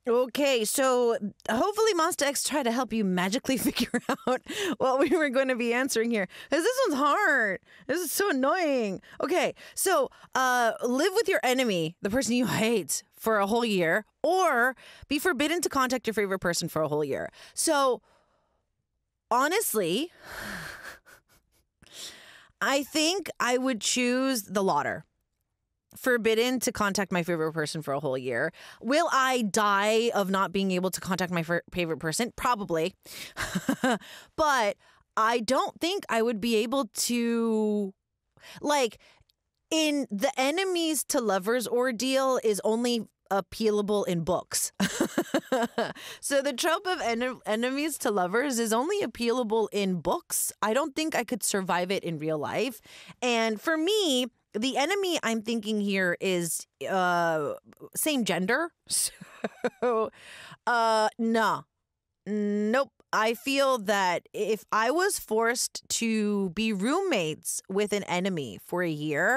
Okay, so hopefully Monster X tried to help you magically figure out what we were going to be answering here. Because this one's hard. This is so annoying. Okay, so live with your enemy, the person you hate, for a whole year, or be forbidden to contact your favorite person for a whole year. So honestly, I think I would choose the latter. Forbidden to contact my favorite person for a whole year. Will I die of not being able to contact my favorite person? Probably. But I don't think I would be able to, like, in the enemies to lovers ordeal is only appealable in books. So the trope of enemies to lovers is only appealable in books. I don't think I could survive it in real life. And for me, the enemy I'm thinking here is same gender. So no. Nope. I feel that if I was forced to be roommates with an enemy for a year,